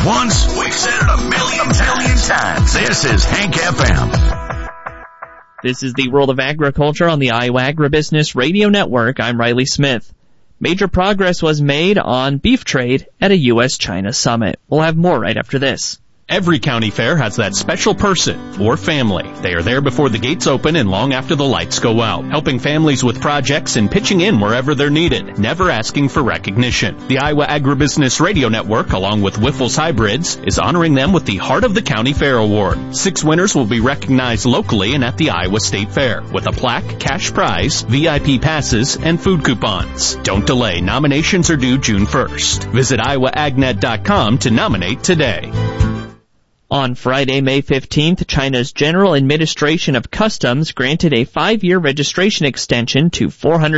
once, we've said it a million times. This is Hank FM. This is the World of Agriculture on the Iowa Agribusiness Radio Network. I'm Riley Smith. Major progress was made on beef trade at a U.S.-China summit. We'll have more right after this. Every county fair has that special person or family. They are there before the gates open and long after the lights go out, helping families with projects and pitching in wherever they're needed, never asking for recognition. The Iowa Agribusiness Radio Network, along with Wyffels Hybrids, is honoring them with the Heart of the County Fair Award. 6 winners will be recognized locally and at the Iowa State Fair, with a plaque, cash prize, VIP passes, and food coupons. Don't delay. Nominations are due June 1st. Visit iowaagnet.com to nominate today. On Friday, May 15th, China's General Administration of Customs granted a 5-year registration extension to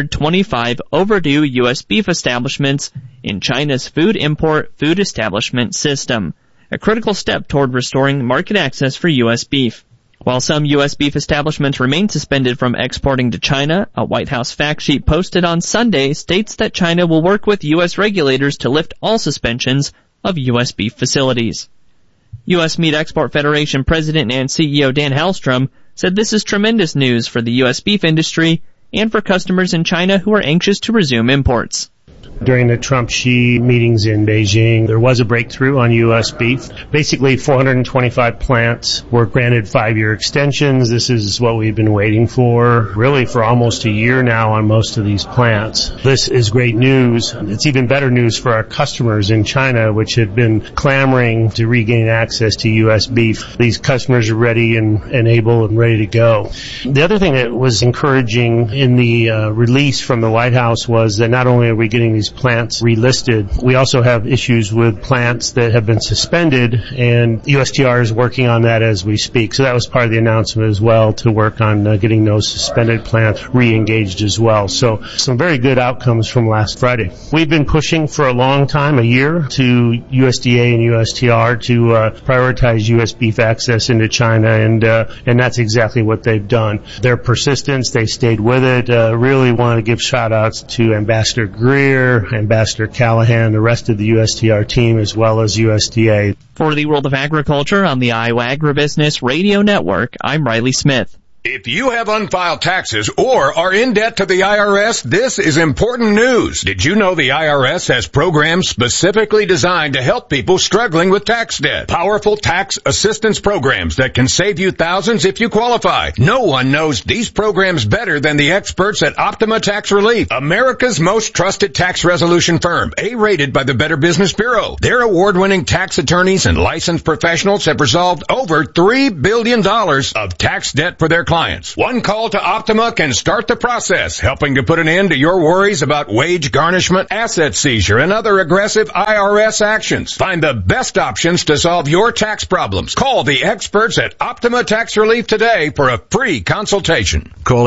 425 overdue U.S. beef establishments in China's food establishment system, a critical step toward restoring market access for U.S. beef. While some U.S. beef establishments remain suspended from exporting to China, a White House fact sheet posted on Sunday states that China will work with U.S. regulators to lift all suspensions of U.S. beef facilities. U.S. Meat Export Federation President and CEO Dan Halstrom said this is tremendous news for the U.S. beef industry and for customers in China who are anxious to resume imports. During the Trump-Xi meetings in Beijing, there was a breakthrough on U.S. beef. Basically, 425 plants were granted 5-year extensions. This is what we've been waiting for, really for almost a year now on most of these plants. This is great news. It's even better news for our customers in China, which had been clamoring to regain access to U.S. beef. These customers are ready and able and ready to go. The other thing that was encouraging in the release from the White House was that not only are we getting these plants relisted, we also have issues with plants that have been suspended, and USTR is working on that as we speak. So that was part of the announcement as well, to work on getting those suspended plants re-engaged as well. So some very good outcomes from last Friday. We've been pushing for a long time, a year, to USDA and USTR to prioritize U.S. beef access into China, and that's exactly what they've done. Their persistence, they stayed with it. Really want to give shout-outs to Ambassador Greer, Ambassador Callahan, the rest of the USTR team, as well as USDA. For the World of Agriculture on the Iowa Agribusiness Radio Network, I'm Riley Smith. If you have unfiled taxes or are in debt to the IRS, this is important news. Did you know the IRS has programs specifically designed to help people struggling with tax debt? Powerful tax assistance programs that can save you thousands if you qualify. No one knows these programs better than the experts at Optima Tax Relief, America's most trusted tax resolution firm, A-rated by the Better Business Bureau. Their award-winning tax attorneys and licensed professionals have resolved over $3 billion of tax debt for their clients. One call to Optima can start the process, helping to put an end to your worries about wage garnishment, asset seizure, and other aggressive IRS actions. Find the best options to solve your tax problems. Call the experts at Optima Tax Relief today for a free consultation. Call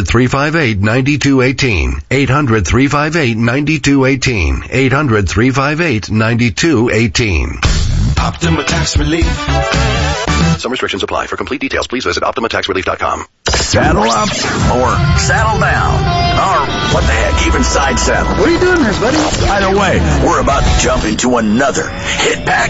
800-358-9218. 800-358-9218. 800-358-9218. Optima Tax Relief. Some restrictions apply. For complete details, please visit OptimaTaxRelief.com. Saddle up or saddle down. Or what the heck, even side saddle. What are you doing there, buddy? Either way, we're about to jump into another hit pack